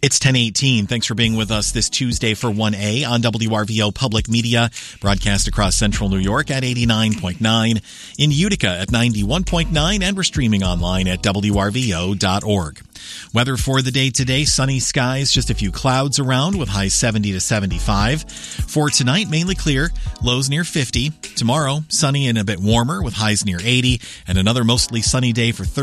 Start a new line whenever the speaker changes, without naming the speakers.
It's 10:18. Thanks for being with us this Tuesday for 1A on WRVO Public Media, broadcast across central New York at 89.9, in Utica at 91.9, and we're streaming online at WRVO.org. Weather for the day today, sunny skies, just a few clouds around with highs 70 to 75. For tonight, mainly clear, lows near 50. Tomorrow, sunny and a bit warmer with highs near 80, and another mostly sunny day for Thursday.